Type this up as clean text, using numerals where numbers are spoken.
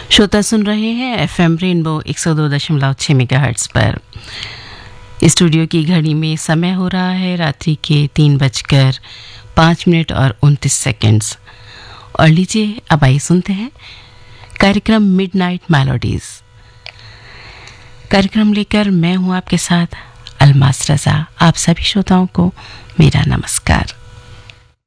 श्रोता सुन रहे हैं एफएम रेनबो 102.6 मेगाहर्ट्ज पर। स्टूडियो की घड़ी में समय हो रहा है रात्रि के 3:05 और 29 और लीजिए अब आइए सुनते हैं कार्यक्रम मिडनाइट मेलोडीज। कार्यक्रम लेकर मैं हूं आपके साथ अलमास रजा। आप सभी श्रोताओं को मेरा नमस्कार।